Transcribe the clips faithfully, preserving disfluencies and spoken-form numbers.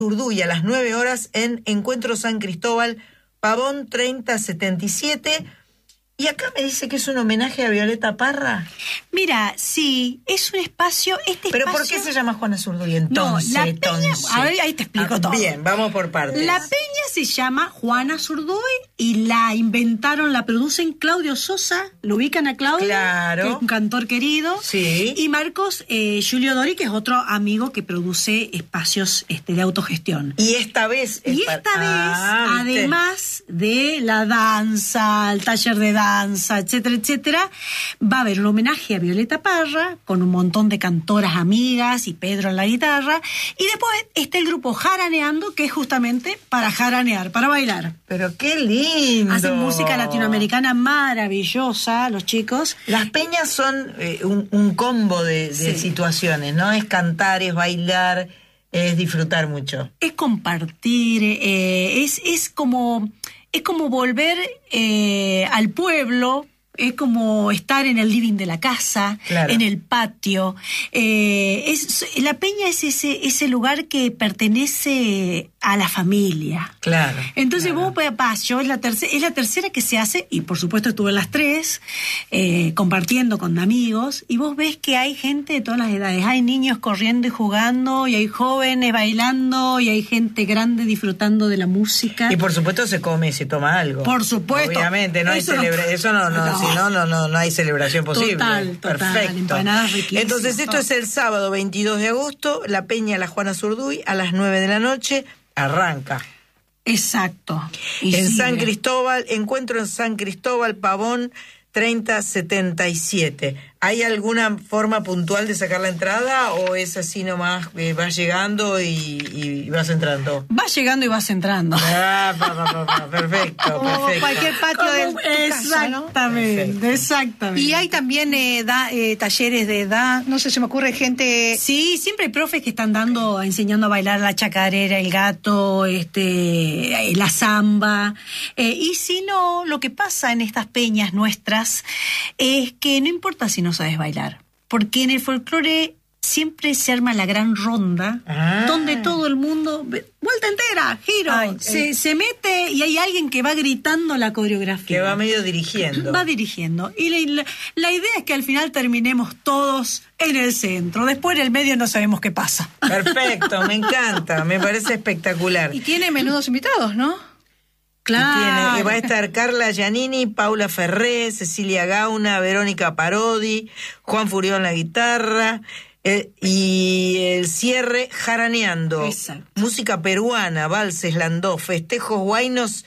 Zurduy a las nueve horas en Encuentro San Cristóbal, Pavón treinta setenta y siete. Y acá me dice que es un homenaje a Violeta Parra. Mira, sí, es un espacio... Este ¿Pero espacio... por qué se llama Juana Zurduy entonces? No, la peña... entonces? A ver, ahí te explico ah, todo. Bien, vamos por partes. La peña se llama Juana Zurduy y la inventaron, la producen Claudio Sosa. ¿Lo ubican a Claudio? Claro. Que es un cantor querido. Sí. Y Marcos eh, Giulio Dori, que es otro amigo que produce espacios este, de autogestión. Y esta vez... Y esta para... vez, ah, además de la danza, el taller de danza, etcétera, etcétera, va a haber un homenaje a Violeta Parra con un montón de cantoras amigas y Pedro en la guitarra, y después está el grupo Jaraneando, que es justamente para jaranear, para bailar. Pero qué lindo. Hacen música latinoamericana maravillosa, los chicos. Las peñas son eh, un, un combo de, de Sí. situaciones, ¿no? Es cantar, es bailar, es disfrutar mucho. Es compartir, eh, es, es como... Es como volver eh, al pueblo, es como estar en el living de la casa, Claro. en el patio. Eh, es, la peña es ese, ese lugar que pertenece a la familia. Claro. Entonces claro. vos vas, yo es la tercera, es la tercera que se hace, y por supuesto estuve en las tres, eh, compartiendo con amigos, y vos ves que hay gente de todas las edades, hay niños corriendo y jugando, y hay jóvenes bailando, y hay gente grande disfrutando de la música. Y por supuesto se come y se toma algo. Por supuesto. Obviamente, no Eso hay no- celebra eso no, no, no. si no, no, no, no hay celebración posible. Total, total, Perfecto. empanadas riquísimas, Entonces esto todo. es el sábado veintidós de agosto, la peña La Juana Zurduy a las nueve de la noche, arranca. Exacto. Y en sigue. San Cristóbal, encuentro en San Cristóbal, Pavón treinta setenta y siete. ¿Hay alguna forma puntual de sacar la entrada o es así nomás, eh, vas llegando y, y vas entrando? Vas llegando y vas entrando. Ah, pa, pa, pa, pa, perfecto, Como perfecto. cualquier patio Como- de tu casa, ¿no? Exactamente, Perfecto. exactamente. Y hay también eh, da- eh, talleres de edad, no sé, se me ocurre gente... Sí, siempre hay profes que están dando, enseñando a bailar la chacarera, el gato, este, eh, la samba. Eh, y si no, lo que pasa en estas peñas nuestras es que no importa si no sabes bailar, porque en el folclore siempre se arma la gran ronda, Ah. donde todo el mundo, vuelta entera, giro, Ay, se, eh. se mete y hay alguien que va gritando la coreografía. Que va medio dirigiendo. Va dirigiendo. Y la, la, la idea es que al final terminemos todos en el centro. Después en el medio no sabemos qué pasa. Perfecto, me encanta, me parece espectacular. Y tiene menudos invitados, ¿no? Y tiene- Claro. y va a estar Carla Giannini, Paula Ferré, Cecilia Gauna, Verónica Parodi, Juan Furión en la guitarra, eh, y el cierre Jaraneando. Exacto. Música peruana, valses, landó, festejos guainos.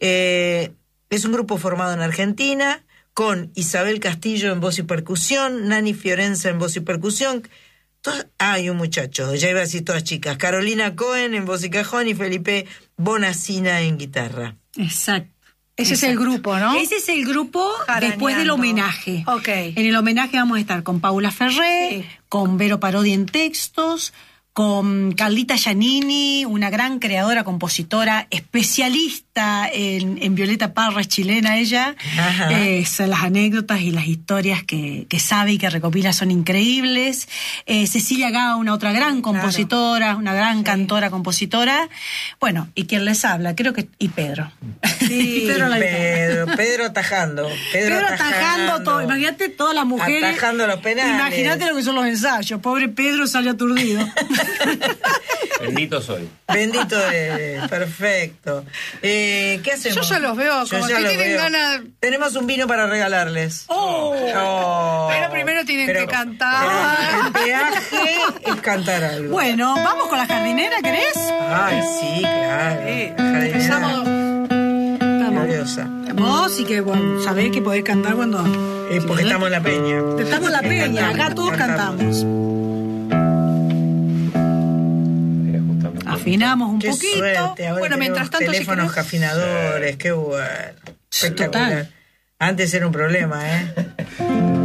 Eh, es un grupo formado en Argentina, con Isabel Castillo en voz y percusión, Nani Fiorenza en voz y percusión. Todas- ah, hay un muchacho, ya iba a decir todas chicas. Carolina Cohen en voz y cajón y Felipe Bonacina en guitarra. Exacto. Ese es el Exacto. grupo, ¿no? Ese es el grupo Jaraneando. después del homenaje. Ok. En el homenaje vamos a estar con Paula Ferré, Sí. con Vero Parodi en textos, con Carlita Giannini, una gran creadora, compositora, especialista en, en Violeta Parra, es chilena ella. Ajá. Eh, son las anécdotas y las historias que, que sabe y que recopila son increíbles. Eh, Cecilia Gauna, otra gran compositora, una gran cantora, compositora. Bueno, y quien les habla, creo que... Y Pedro. Sí, Y Pedro la guitarra. Pedro, Pedro atajando. Pedro, Pedro atajando todo. Imagínate todas las mujeres. Atajando los penales. Imagínate lo que son los ensayos. Pobre Pedro sale aturdido. Bendito soy. Bendito eres, perfecto. Eh, ¿Qué hacemos? Yo ya los veo, Yo como ya que los tienen veo. ganas- Tenemos un vino para regalarles. ¡Oh! Oh. Pero primero tienen Pero- que cantar. pero el peaje es cantar algo. Bueno, vamos con la jardinera, ¿querés? Ay, sí, claro. Sí, La jardinera empezamos. gloriosa. Vos y que, bueno, sabés que podés cantar cuando... Eh, porque estamos en la peña. Estamos en la peña, acá todos cantamos. Mira, justamente. Afinamos un Qué poquito. suerte. Ahora Bueno, mientras tenemos tanto, si teléfonos querés- afinadores, qué bueno. Espectacular. Total. Antes era un problema, ¿eh?